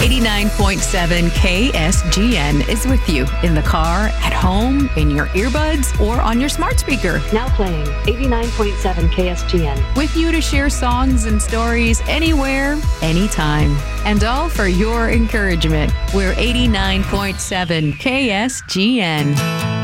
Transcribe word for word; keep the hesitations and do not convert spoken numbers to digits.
eighty-nine point seven K S G N is with you in the car, at home, in your earbuds, or on your smart speaker. Now playing eighty-nine point seven K S G N. With you to share songs and stories anywhere, anytime. And all for your encouragement. We're eighty-nine point seven K S G N.